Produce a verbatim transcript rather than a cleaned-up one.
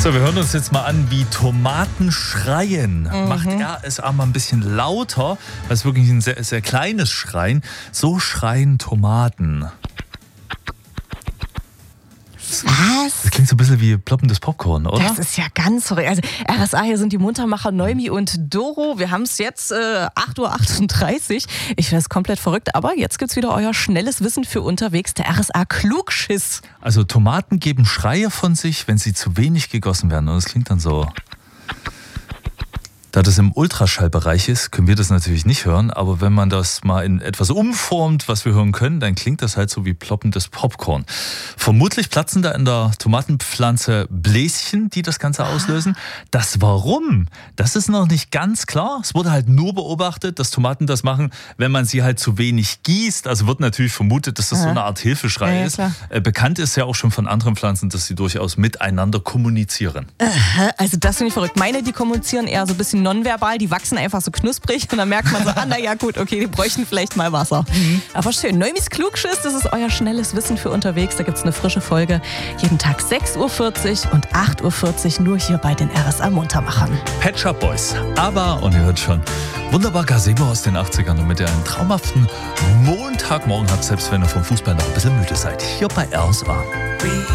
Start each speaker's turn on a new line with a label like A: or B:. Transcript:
A: So, wir hören uns jetzt mal an, wie Tomaten schreien.
B: Mhm.
A: Macht R S A mal ein bisschen lauter, weil es wirklich ein sehr, sehr kleines Schreien. So schreien Tomaten.
B: Was?
A: Das klingt so ein bisschen wie ploppendes Popcorn, oder?
B: Das ist ja ganz verrückt. Also R S A, hier sind die Muntermacher Neumi und Doro. Wir haben es jetzt äh, acht Uhr achtunddreißig. Ich finde es komplett verrückt, aber jetzt gibt es wieder euer schnelles Wissen für unterwegs, der R S A Klugschiss.
A: Also Tomaten geben Schreie von sich, wenn sie zu wenig gegossen werden. Und das klingt dann so. Da das im Ultraschallbereich ist, können wir das natürlich nicht hören, aber wenn man das mal in etwas umformt, was wir hören können, dann klingt das halt so wie ploppendes Popcorn. Vermutlich platzen da in der Tomatenpflanze Bläschen, die das Ganze auslösen. Das Warum, das ist noch nicht ganz klar. Es wurde halt nur beobachtet, dass Tomaten das machen, wenn man sie halt zu wenig gießt. Also wird natürlich vermutet, dass das
B: ja.
A: so eine Art Hilfeschrei
B: ja, ja,
A: ist.
B: klar.
A: Bekannt ist ja auch schon von anderen Pflanzen, dass sie durchaus miteinander kommunizieren.
B: Also das finde ich verrückt. Meine, die kommunizieren eher so ein bisschen nonverbal, die wachsen einfach so knusprig und dann merkt man so, ah, na ja gut, okay, die bräuchten vielleicht mal Wasser. Mhm. Aber schön, Neumis Klugschiss, das ist euer schnelles Wissen für unterwegs. Da gibt es eine frische Folge, jeden Tag sechs Uhr vierzig und acht Uhr vierzig, nur hier bei den R S A Muntermachern.
A: Pet Shop Boys, aber, und ihr hört schon, wunderbar Gazebo aus den achtzigern, damit ihr einen traumhaften Montagmorgen habt, selbst wenn ihr vom Fußball noch ein bisschen müde seid. Hier bei R S A.